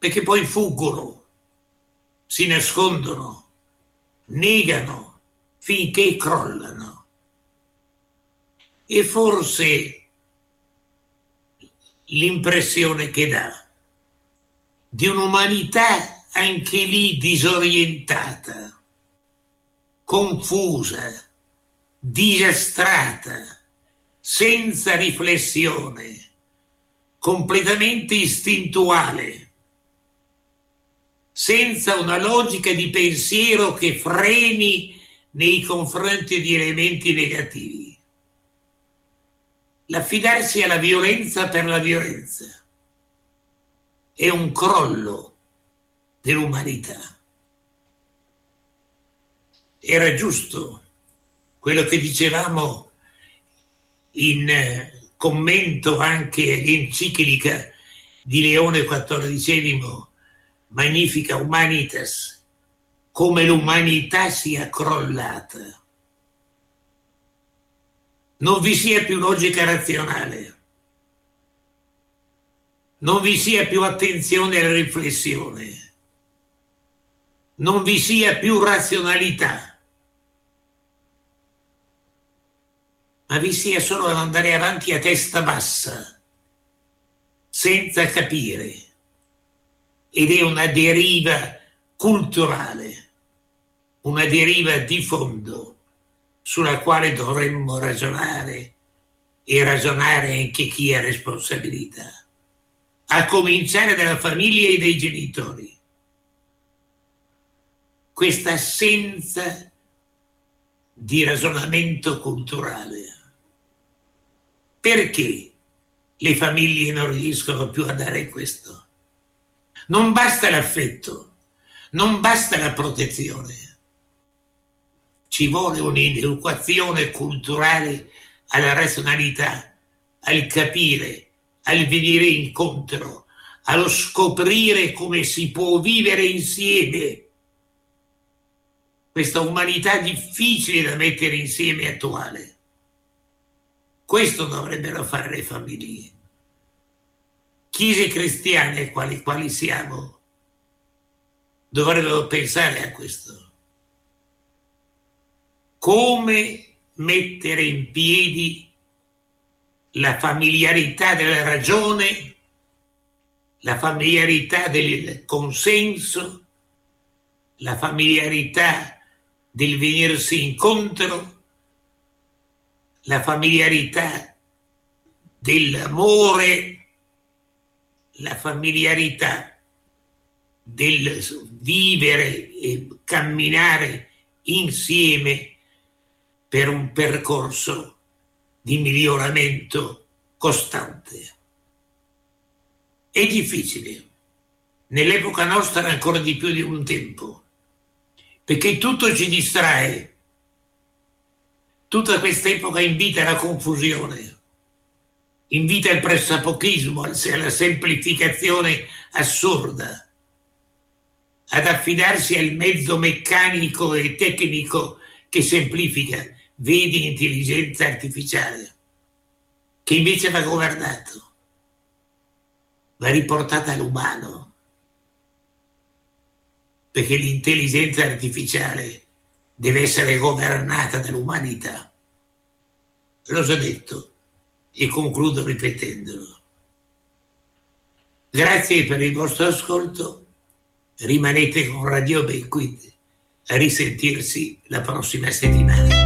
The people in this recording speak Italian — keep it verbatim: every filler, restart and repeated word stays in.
perché poi fuggono, si nascondono, negano finché crollano. E forse l'impressione che dà di un'umanità anche lì disorientata, confusa, disastrata, senza riflessione, completamente istintuale, senza una logica di pensiero che freni nei confronti di elementi negativi. L'affidarsi alla violenza per la violenza è un crollo dell'umanità. Era giusto quello che dicevamo in commento anche all'enciclica di Leone quattordicesimo, Magnifica Humanitas, come l'umanità sia crollata. Non vi sia più logica razionale, non vi sia più attenzione alla riflessione, non vi sia più razionalità, ma vi sia solo ad andare avanti a testa bassa, senza capire. Ed è una deriva culturale, una deriva di fondo sulla quale dovremmo ragionare e ragionare anche chi ha responsabilità, a cominciare dalla famiglia e dai genitori. Questa assenza di ragionamento culturale. Perché le famiglie non riescono più a dare questo? Non basta l'affetto, non basta la protezione. Ci vuole un'educazione culturale alla razionalità, al capire, al venire incontro, allo scoprire come si può vivere insieme. Questa umanità difficile da mettere insieme e attuale. Questo dovrebbero fare le famiglie. Chiese cristiane, quali, quali siamo, dovrebbero pensare a questo. Come mettere in piedi la familiarità della ragione, la familiarità del consenso, la familiarità del venirsi incontro, la familiarità dell'amore, la familiarità del vivere e camminare insieme per un percorso di miglioramento costante. È difficile, nell'epoca nostra ancora di più di un tempo, perché tutto ci distrae. Tutta questa epoca invita alla confusione, invita al pressapochismo, alla semplificazione assurda, ad affidarsi al mezzo meccanico e tecnico che semplifica. Vedi intelligenza artificiale, che invece va governato, va riportata all'umano, perché l'intelligenza artificiale deve essere governata dall'umanità. L'ho già detto e concludo ripetendolo. Grazie per il vostro ascolto, rimanete con Radio Becquith, a risentirsi la prossima settimana.